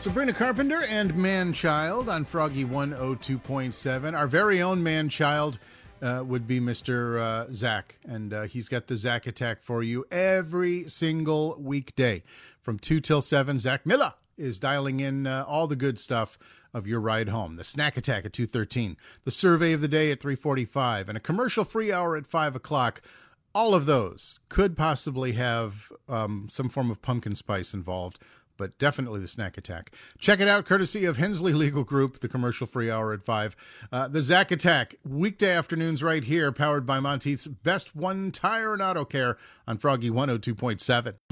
Sabrina Carpenter and Man-Child on Froggy 102.7. Our very own Man-Child would be Mr. Zach, and he's got the Zach Attack for you every single weekday from 2 till 7. Zach Miller is dialing in all the good stuff of your ride home. The Snack Attack at 2:13, the Survey of the Day at 3:45, and a commercial-free hour at 5 o'clock. All of those could possibly have some form of pumpkin spice involved, but definitely the Snack Attack. Check it out, courtesy of Hensley Legal Group, the commercial-free hour at 5. The Zach Attack, weekday afternoons right here, powered by Monteith's Best One Tire and Auto Care on Froggy 102.7.